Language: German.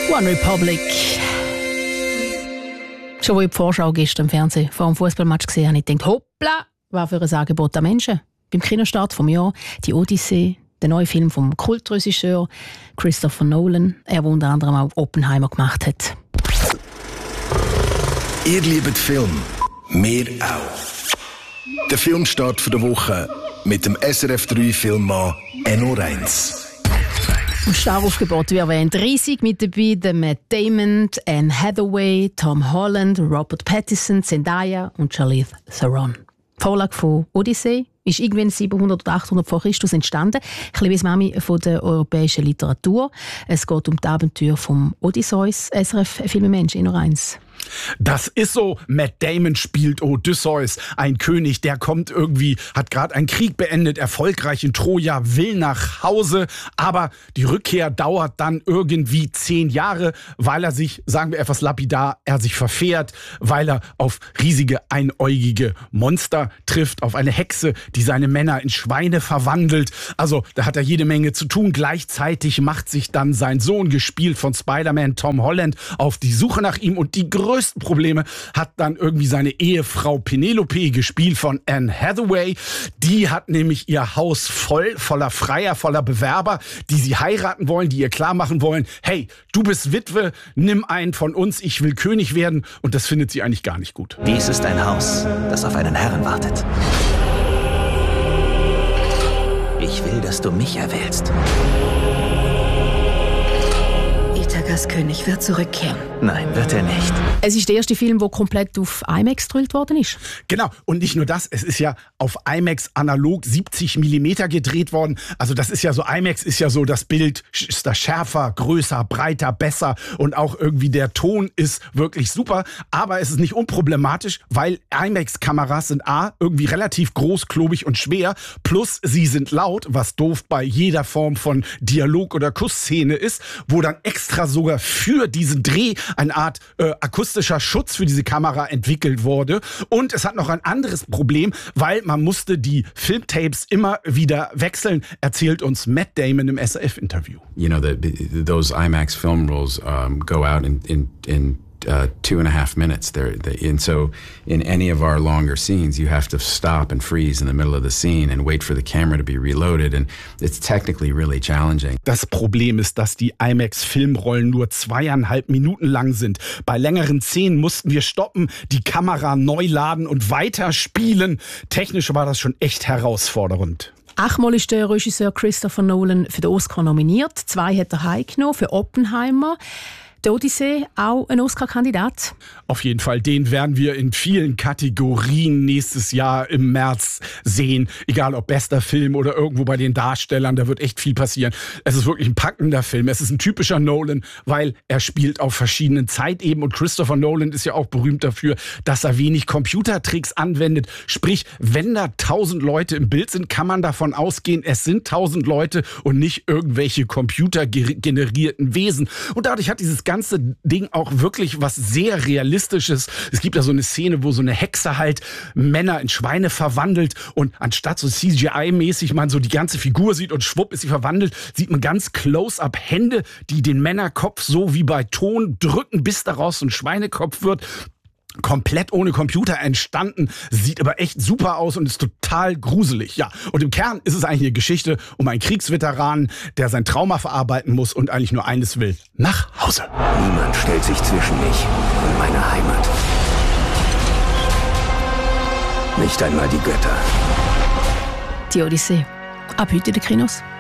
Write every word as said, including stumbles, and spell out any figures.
One Republic. Schon wo ich die Vorschau gestern im Fernsehen vor dem Fußballmatch gesehen habe, ich gedacht, hoppla, was für ein Angebot an Menschen. Beim Kinostart vom Jahr die Odyssee, der neue Film vom Kultregisseur Christopher Nolan, er der unter anderem auch Oppenheimer gemacht hat. Ihr liebt Film, wir auch. Der Filmstart der Woche mit dem S R F drei Filmmann Enno Reins. Im Staraufgebot wie erwähnt riesig mit dabei der Matt Damon, Anne Hathaway, Tom Holland, Robert Pattinson, Zendaya und Charlize Theron. Die Vorlage von Odyssee ist irgendwann siebenhundert oder achthundert vor Christus entstanden. Ein bisschen wie das Mami von der europäischen Literatur. Es geht um die Abenteuer vom Odysseus. S R F-Filmemensch, Enno Reins. Das ist so. Matt Damon spielt Odysseus, ein König, der kommt irgendwie, hat gerade einen Krieg beendet, erfolgreich in Troja, will nach Hause, aber die Rückkehr dauert dann irgendwie zehn Jahre, weil er sich, sagen wir etwas lapidar, er sich verfährt, weil er auf riesige, einäugige Monster trifft, auf eine Hexe, die seine Männer in Schweine verwandelt. Also da hat er jede Menge zu tun. Gleichzeitig macht sich dann sein Sohn, gespielt von Spider-Man Tom Holland, auf die Suche nach ihm und die größten Probleme hat dann irgendwie seine Ehefrau Penelope, gespielt von Anne Hathaway. Die hat nämlich ihr Haus voll, voller Freier, voller Bewerber, die sie heiraten wollen, die ihr klar machen wollen, hey, du bist Witwe, nimm einen von uns, ich will König werden. Und das findet sie eigentlich gar nicht gut. Dies ist ein Haus, das auf einen Herren wartet. Ich will, dass du mich erwählst. Ithakas König wird zurückkehren. Nein, wird er nicht. Es ist der erste Film, der komplett auf IMAX gedreht worden ist. Genau, und nicht nur das, es ist ja auf IMAX analog siebzig Millimeter gedreht worden. Also das ist ja so, IMAX ist ja so, das Bild ist da schärfer, größer, breiter, besser und auch irgendwie der Ton ist wirklich super. Aber es ist nicht unproblematisch, weil IMAX-Kameras sind A, irgendwie relativ groß, klobig und schwer, plus sie sind laut, was doof bei jeder Form von Dialog- oder Kussszene ist, wo dann extra sogar für diesen Dreh eine Art äh, akustischer Schutz für diese Kamera entwickelt wurde. Und es hat noch ein anderes Problem, weil man musste die Filmtapes immer wieder wechseln, erzählt uns Matt Damon im S R F-Interview. You know, the, those IMAX film rolls um, go out in, in, in Uh, two and a half minutes there, and so in any of our longer scenes, you have to stop and freeze in the middle of the scene and wait for the camera to be reloaded, and it's technically really challenging. Das Problem ist, dass die IMAX-Filmrollen nur zweieinhalb Minuten lang sind. Bei längeren Szenen mussten wir stoppen, die Kamera neu laden und weiterspielen. Technisch war das schon echt herausfordernd. Achtmal ist der Regisseur Christopher Nolan für den Oscar nominiert. Zwei hat er heimgenommen für Oppenheimer. Der Odyssee auch ein Oscar-Kandidat? Auf jeden Fall, den werden wir in vielen Kategorien nächstes Jahr im März sehen. Egal ob bester Film oder irgendwo bei den Darstellern, da wird echt viel passieren. Es ist wirklich ein packender Film. Es ist ein typischer Nolan, weil er spielt auf verschiedenen Zeitebenen. Und Christopher Nolan ist ja auch berühmt dafür, dass er wenig Computertricks anwendet. Sprich, wenn da tausend Leute im Bild sind, kann man davon ausgehen, es sind tausend Leute und nicht irgendwelche computergenerierten Wesen. Und dadurch hat dieses ganze Ding auch wirklich was sehr Realistisches. Es gibt da so eine Szene, wo so eine Hexe halt Männer in Schweine verwandelt und anstatt so C G I-mäßig man so die ganze Figur sieht und schwupp ist sie verwandelt, sieht man ganz close-up Hände, die den Männerkopf so wie bei Ton drücken, bis daraus so ein Schweinekopf wird. Komplett ohne Computer entstanden, sieht aber echt super aus und ist total gruselig. Ja, und im Kern ist es eigentlich eine Geschichte um einen Kriegsveteranen, der sein Trauma verarbeiten muss und eigentlich nur eines will: nach Hause. Niemand stellt sich zwischen mich und meine Heimat. Nicht einmal die Götter. Die Odyssee. Ab heute in den Kinos.